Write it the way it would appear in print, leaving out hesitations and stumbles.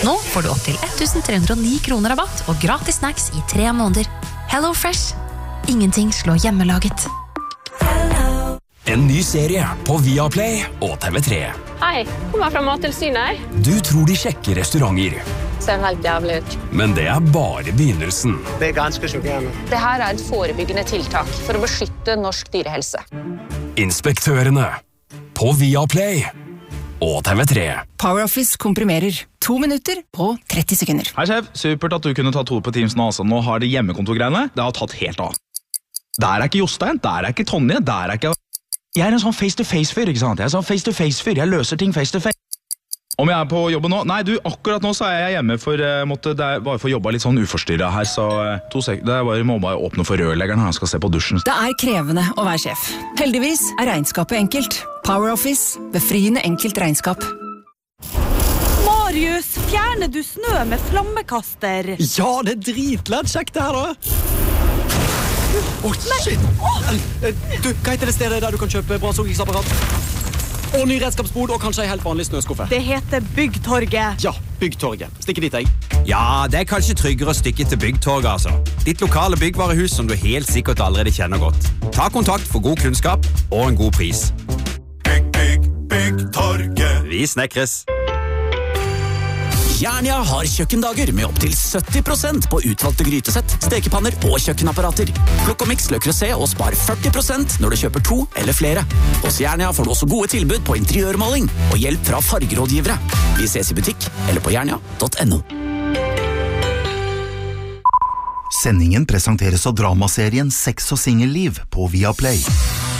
Nå får du opp til 1309 kroner rabatt og gratis snacks i 3 måneder. Hello Fresh. Ingenting slår hjemmelaget. En ny serie på Viaplay og TV3. Hei, kommer fra Mattilsynet. Du tror de sjekker restauranter. Ser helt jævlig ut. Men det bare begynnelsen. Det ganske sjokkerende. Det her et forebyggende tiltak for å beskytte norsk dyrehelse. Inspektørene på Viaplay og TV3. PowerOffice komprimerer 2 minutter på 30 sekunder. Hei sjef, supert at du kunne tatt hodet på Teams nå. Altså. Nå har det hjemmekontorgreiene. Det har tatt helt av. Der ikke Jostein, der ikke Tonje, der ikke... Jeg en sånn face-to-face-fyr, ikke sant? Jeg sånn face-to-face-fyr, jeg løser ting face-to-face. Om jeg på jobben nå? Nei, du, akkurat nå så jeg hjemme for det bare for å jobbe litt sånn uforstyrret her, så 2 sekunder, det må bare åpne for rørleggeren når han skal se på dusjen. Det krevende å være sjef. Heldigvis regnskapet enkelt. PowerOffice, befriende enkelt regnskap. Marius, fjerner du snø med flammekaster? Ja, det dritlett kjekt det her da. Shit! Du, hva heter det stedet der du kan kjøpe brannslukningsapparat? Og ny redskapsbod og kanskje en helt vanlig snøskuffe. Det heter Byggtorget. Ja, Byggtorget. Stikker dit, jeg. Ja, det kanskje tryggere å stikke til Byggtorget, altså. Ditt lokale byggvarehus som du helt sikkert allerede kjenner godt. Ta kontakt for god kunnskap og en god pris. Byggtorget. Vi snekres. Jernia har kjøkkendager med opp til 70% på utvalgte grytesett, stekepanner og kjøkkenapparater. Plukk og mix Le Creuset og spar 40% når du kjøper 2 eller flere. Hos Jernia får du også gode tilbud på interiørmaling og hjelp fra fargerådgivere. Vi ses i butikk eller på jernia.no. Sendingen presenteres av dramaserien Sex og singelliv på Viaplay.